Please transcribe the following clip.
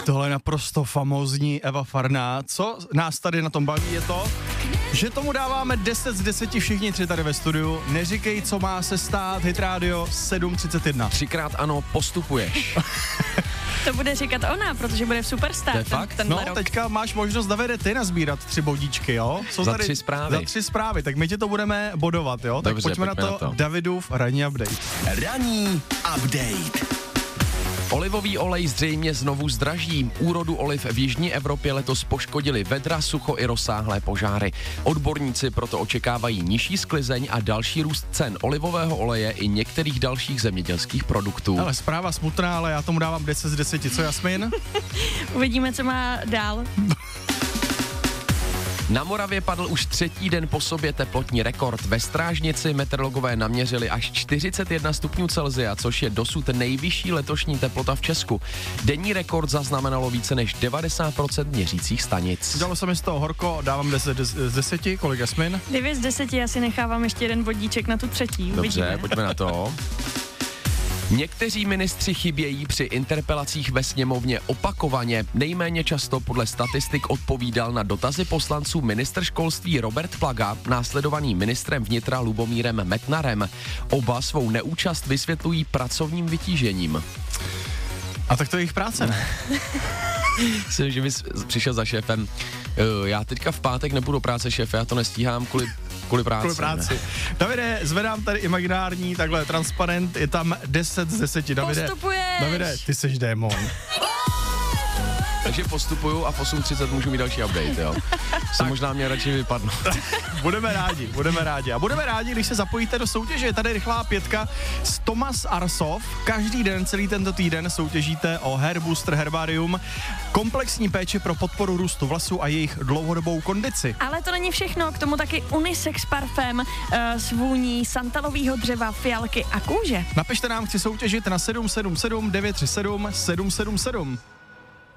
Tohle je naprosto famózní Eva Farná. Co nás tady na tom baví je to, že tomu dáváme 10 z 10 všichni tři tady ve studiu. Neříkej, co má se stát, Hit Radio 7:31. 3krát ano, postupuješ. To bude říkat ona, protože bude v Superstar. To je fakt? Tenhle No, rok. teďka máš možnost, Davide, ty nazbírat 3 bodíčky, jo? Jsou Za tady 3 zprávy. Za 3 zprávy, tak my ti to budeme bodovat, jo? Tak Dobře, pojďme na to. Davidův ranní update. Ranní update. Olivový olej zřejmě znovu zdraží. Úrodu oliv v jižní Evropě letos poškodili vedra, sucho i rozsáhlé požáry. Odborníci proto očekávají nižší sklizeň a další růst cen olivového oleje i některých dalších zemědělských produktů. Ale zpráva smutná, ale já tomu dávám 10 z 10. Co, Jasmin? Uvidíme, co má dál. Na Moravě padl už 3. den po sobě teplotní rekord. Ve Strážnici meteorologové naměřili až 41 stupňů Celsia, což je dosud nejvyšší letošní teplota v Česku. Denní rekord zaznamenalo více než 90% měřících stanic. Udělalo se mi z toho horko, dávám 10 z 10. Kolik, Jasmin? 9 z 10, asi nechávám ještě jeden bodíček na tu třetí. Dobře, Uvidíme. pojďme na to. Někteří ministři chybějí při interpelacích ve sněmovně opakovaně. Nejméně často podle statistik odpovídal na dotazy poslanců ministr školství Robert Plaga, následovaný ministrem vnitra Lubomírem Metnarem. Oba svou neúčast vysvětlují pracovním vytížením. A tak to je jejich práce, ne? Myslím, že bys přišel za šéfem. Já teďka v pátek nebudu práce, šéfe, já to nestíhám kvůli práci. Kvůli práci. Davide, zvedám tady imaginární takhle transparent, je tam 10 z 10. Davide, Postupuješ. Davide, ty seš démon. Takže postupuju a v 8:30 můžu mít další update, jo. Jsem možná měl radši vypadnout. Budeme rádi. A budeme rádi, když se zapojíte do soutěže. Je tady rychlá 5 z Thomas Arsov. Každý den, celý tento týden soutěžíte o Hair Booster Herbarium. Komplexní péči pro podporu růstu vlasů a jejich dlouhodobou kondici. Ale to není všechno, k tomu taky unisex parfém s vůní santalového dřeva, fialky a kůže. Napište nám, chci soutěžit na 777 937 777.